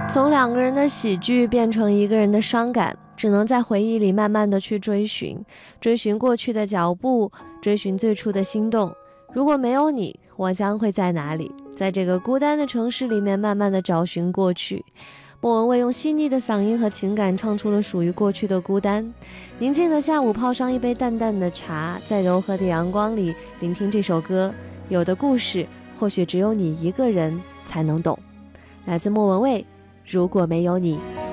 从两个人的喜剧变成一个人的伤感，只能在回忆里慢慢的去追寻过去的脚步，追寻最初的心动。如果没有你，我将会在哪里？在这个孤单的城市里面，慢慢的找寻过去。莫文蔚用细腻的嗓音和情感唱出了属于过去的孤单。宁静的下午，泡上一杯淡淡的茶，在柔和的阳光里聆听这首歌。有的故事，或许只有你一个人才能懂。来自莫文蔚，如果没有你。